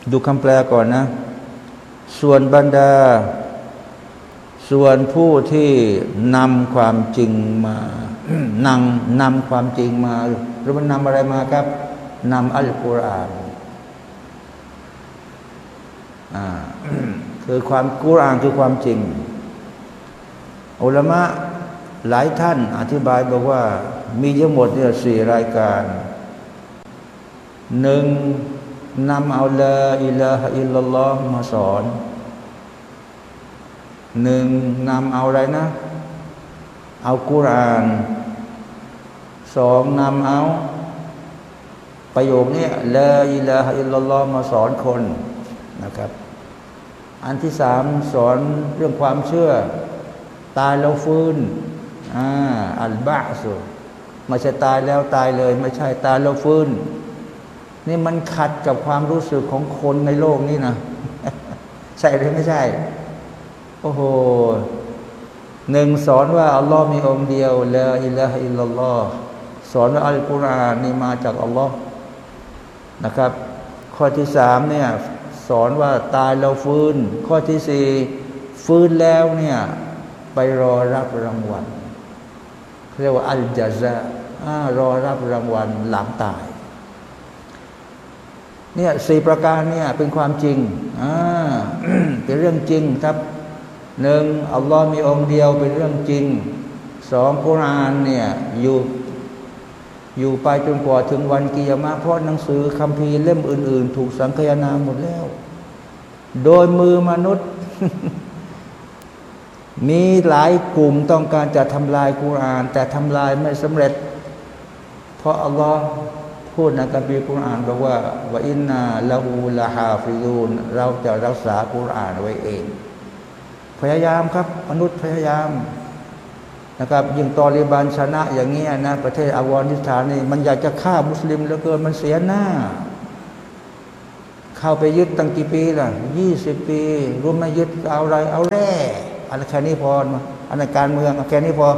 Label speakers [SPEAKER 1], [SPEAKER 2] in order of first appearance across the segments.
[SPEAKER 1] ดูคำแปลก่อนนะส่วนบรรดาส่วนผู้ที่นำความจริงมา นำความจริงมาหรือมันนำอะไรมาครับนำอัลกุรอานคือความกุรอานคือความจริงอุลามะหลายท่านอธิบายบอกว่ามีทั้งหมดเนี่ย4รายการหนึ่งนำเอาลาอิลาฮะอิลลัลลอฮ์มาสอนหนึ่งนำเอาอะไรนะเอากุรอานสองนำเอาประโยคนี้ลาอิลาฮะอิลลัลลอฮ์มาสอนคนนะครับอันที่สามสอนเรื่องความเชื่อตายแล้วฟื้นอัลบะสุไม่ใช่ตายแล้วตายเลยไม่ใช่ตายแล้วฟื้นนี่มันขัดกับความรู้สึกของคนในโลกนี้นะ ใช่หรือไม่ใช่โอ้โหหนึ่งสอนว่าอัลลอฮ์มีองค์เดียวลาอิลาฮะอิลลัลลอฮ์สอนว่าอัลกุรอานนี่มาจากอัลลอฮ์นะครับข้อที่สามเนี่ยสอนว่าตายแล้วฟื้นข้อที่สี่ฟื้นแล้วเนี่ยไปรอรับรางวัลเรียกว่าอัลญะซารอรับรางวัลหลังตายเนี่ยสี่ประการเนี่ยเป็นความจริงเป็นเรื่องจริงครับหนึ่งอัลลอฮ์มีองค์เดียวเป็นเรื่องจริงสองกุรอานเนี่ยอยู่ไปจนกว่าถึงวันกิยามะห์เพราะหนังสือคัมภีร์เล่มอื่นๆถูกสังคายนาหมดแล้วโดยมือมนุษย์ มีหลายกลุ่มต้องการจะทำลายกุรอานแต่ทำลายไม่สำเร็จเพราะอัลลอฮ์พูดในคัมภีร์กุรอานบอกว่าวะอินนาละฮูละฮาฟิซูนเราจะรักษากุรอานไว้เองพยายามครับมนุษย์พยายามนะครับยิ่งตอลิบันชนะอย่างเงี้ยนะประเทศอัฟกานิสถานนี่มันอยากจะฆ่ามุสลิมเหลือเกินมันเสียหน้าเข้าไปยึดตั้งกี่ปีล่ะ20 ปีรู้ไหมยึดเอาอะไรเอาแร่อันแค่นี้พอมาอันในการเมืองแค่นี้พอ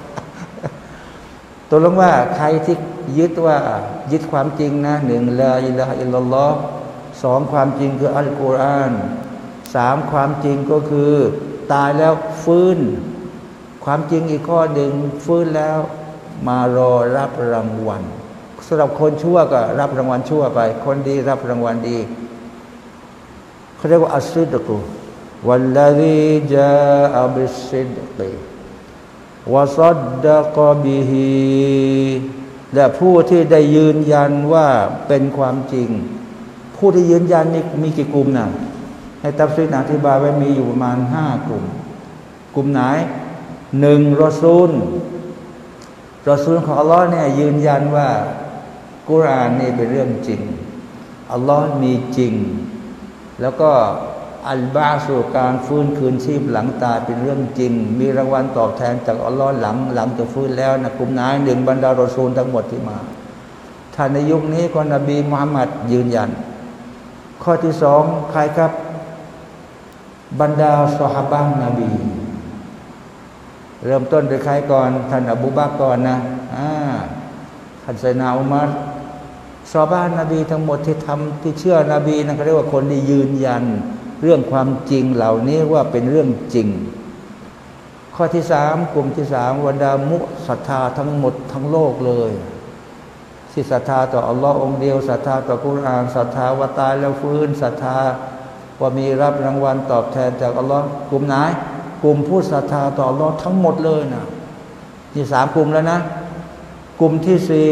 [SPEAKER 1] ตกลงว่าใครที่ยึดว่ายึดความจริงนะหนึ่งลาอิลาฮะอิลลัลลอฮ์สองความจริงคืออัลกุรอานสามความจริงก็คือตายแล้วฟื้นความจริงอีกข้อหนึ่งฟื้นแล้วมารอรับรางวัลสำหรับคนชั่วก็รับรางวัลชั่วไปคนดีรับรางวัลดีเขาเรียกว่าอัสซิดกุวัลลซีจาอะบิสซิดกิวะซัดดะกะบิฮิและผู้ที่ได้ยืนยันว่าเป็นความจริงผู้ที่ยืนยันนี่มีกี่กลุ่มนะในตัฟซีรอธิบายไว้มีอยู่ประมาณ5 กลุ่มกลุ่มไหนหนึ่งรอซูลของอัลลอฮ์เนี่ยยืนยันว่ากุรอานนี่เป็นเรื่องจริงอัลลอฮ์มีจริงแล้วก็อัลบาสุการฟื้นคืนชีพหลังตายเป็นเรื่องจริงมีรางวัลตอบแทนจากอัลลอฮ์หลังจะฟื้นแล้วนะกลุ่มไหนหนึ่งบรรดารอซูลทั้งหมดที่มาท่านในยุคนี้ก็นบีมุฮัมมัดยืนยันข้อที่สองใครครับบรรดาซอฮาบะห์นบีเริ่มต้นด้วยใครก่อนท่านอบูบักรก่อนนะท่านไซนาอุมัรซอฮาบะห์นบีทั้งหมดที่เชื่อนบีนะเขาเรียกว่าคนที่ยืนยันเรื่องความจริงเหล่านี้ว่าเป็นเรื่องจริงข้อที่สามกลุ่มที่สามบรรดามุศรัทธาทั้งหมดทั้งโลกเลยที่ศรัทธาต่ออัลลอฮ์องเดียวศรัทธาต่อกุรอานศรัทธาว่าตายแล้วฟื้นศรัทธาว่ามีรับรางวัลตอบแทนจากอัลลอฮ์กลุ่มไหนกลุ่มผู้ศรัทธาต่ออัลลอฮ์ทั้งหมดเลยนะนี่3 กลุ่มแล้วนะกลุ่มที่สี่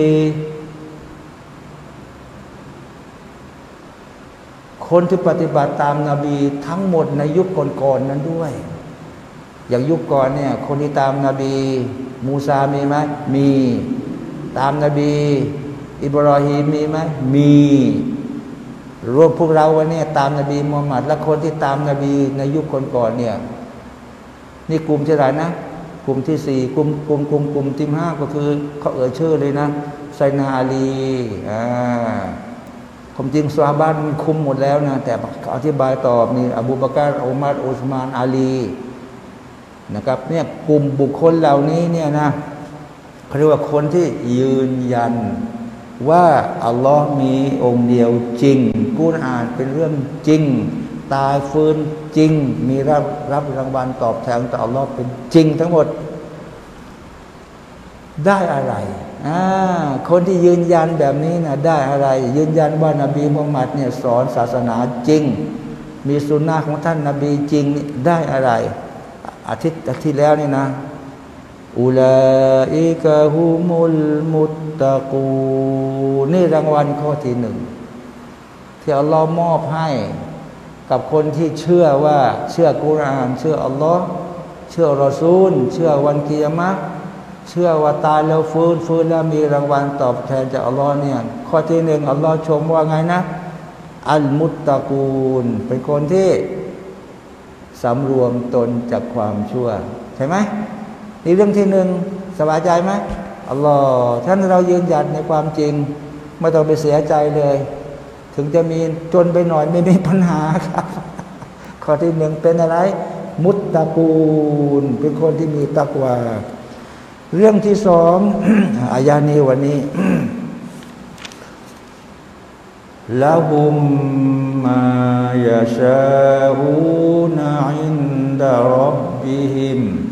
[SPEAKER 1] คนที่ปฏิบัติตามนบีทั้งหมดในยุคก่อนๆนั้นด้วยอย่างยุคก่อนเนี่ยคนที่ตามนบีมูซามีไหมมีตามนบีอิบรอฮีมมีไหมมีรวมพวกเราวันนี้ตามนบีมุฮัมมัดและคนที่ตามนบีในยุคก่อนๆเนี่ยนี่กลุ่มที่ไหนนะกลุ่มที่สี่กลุ่มที่5ก็คือเขาชื่อเลยนะไซนาอาลีความจริงซอฮาบะห์มันคุมหมดแล้วนะแต่อธิบายตอบนี่อบูบักรอุมัรอุสมานอาลีนะครับเนี่ยกลุ่มบุคคลเหล่านี้เนี่ยนะเขาเรียกว่าคนที่ยืนยันว่าอัลลอฮ์มีองค์เดียวจริงกุรอานเป็นเรื่องจริงตายฟื้นจริงมีรับรางวัลตอบแทนต่ออัลลอฮ์เป็นจริงทั้งหมดได้อะไรคนที่ยืนยันแบบนี้นะได้อะไรยืนยันว่านบีมุฮัมมัดเนี่ยสอนศาสนาจริงมีสุนนะของท่านนบีจริงได้อะไรอาทิตย์ที่แล้วนี่นะอุลาอิกะฮุมุลมุตตะกูนี่รางวัลข้อที่หนึ่งที่อัลลอฮ์มอบให้กับคนที่เชื่อว่าเชื่อกุรอานเชื่ออัลลอฮ์เชื่อรอซูลเชื่อวันกิยามะห์เชื่อว่าตายแล้วฟื้นแล้วมีรางวัลตอบแทนจากอัลลอฮ์เนี่ยข้อที่หนึ่งอัลลอฮ์ชมว่าไงนะอัลมุตตะกูนเป็นคนที่สำรวมตนจากความชั่วใช่ไหมนี่เรื่องที่หนึ่งสบายใจไหมอัลลอฮ์ท่านเรายืนหยัดในความจริงไม่ต้องไปเสียใจเลยถึงจะมีจนไปหน่อยไม่มีปัญหาครับข้อที่หนึ่งเป็นอะไรมุตตะกูนเป็นคนที่มีตักวาเรื่องที่สอง อายานี้วันนี้ ละหุมมายาชาอูนอินดะร็อบบิฮิม